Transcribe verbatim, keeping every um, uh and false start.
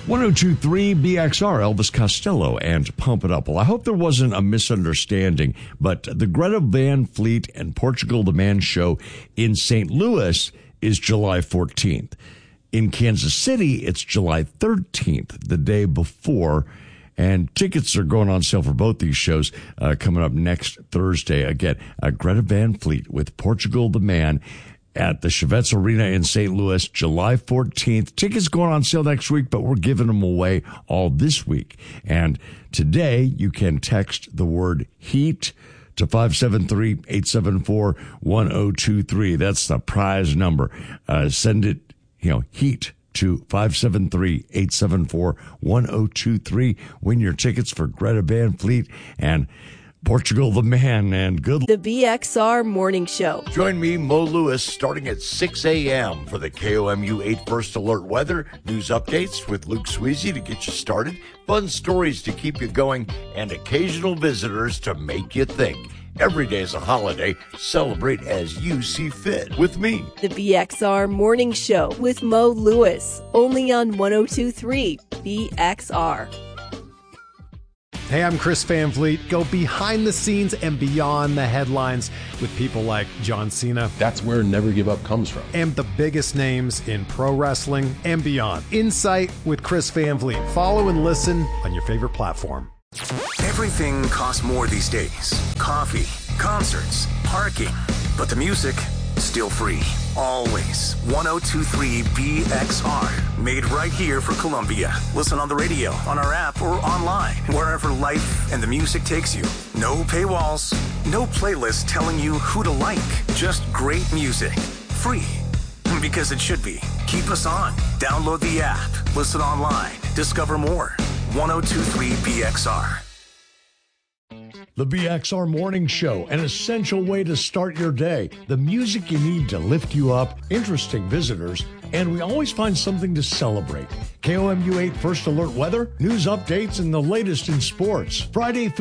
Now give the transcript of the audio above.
one oh two point three B X R, Elvis Costello and Pump It Up. Well, I hope there wasn't a misunderstanding, but the Greta Van Fleet and Portugal the Man show in Saint Louis is July fourteenth. In Kansas City, it's July thirteenth, the day before. And tickets are going on sale for both these shows uh, coming up next Thursday. Again, uh, Greta Van Fleet with Portugal the Man at the Chevette Arena in Saint Louis, July fourteenth. Tickets going on sale next week, but we're giving them away all this week. And today, you can text the word HEAT to five seven three, eight seven four, one oh two three. That's the prize number. Uh, send it, you know, HEAT to five seven three, eight seven four, one oh two three. Win your tickets for Greta Van Fleet and Portugal the Man, and good luck. The B X R Morning Show. Join me, Mo Lewis, starting at six a.m. for the K O M U eight First Alert weather, news updates with Luke Sweezy to get you started, fun stories to keep you going, and occasional visitors to make you think. Every day is a holiday. Celebrate as you see fit with me. The B X R Morning Show with Mo Lewis, only on one oh two point three B X R. Hey, I'm Chris Van Vliet. Go behind the scenes and beyond the headlines with people like John Cena. That's where Never Give Up comes from. And the biggest names in pro wrestling and beyond. Insight with Chris Van Vliet. Follow and listen on your favorite platform. Everything costs more these days. Coffee, concerts, parking. But the music, still free. Always. one oh two point three B X R. Made right here for Columbia. Listen on the radio, on our app, or online. Wherever life and the music takes you. No paywalls. No playlist telling you who to like. Just great music. Free. Because it should be. Keep us on. Download the app. Listen online. Discover more. one oh two point three B X R. The B X R Morning Show, an essential way to start your day. The music you need to lift you up, interesting visitors, and we always find something to celebrate. K O M U eight First Alert weather, news updates, and the latest in sports. Friday